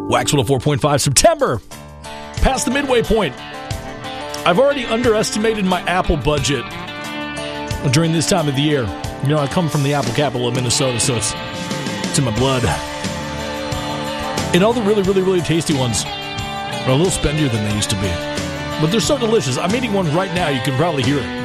Wax 104.5, September, past the midway point. I've already underestimated my apple budget during this time of the year. You know, I come from the apple capital of Minnesota, so it's in my blood. And all the really, really, really tasty ones are a little spendier than they used to be. But they're so delicious. I'm eating one right now. You can probably hear it.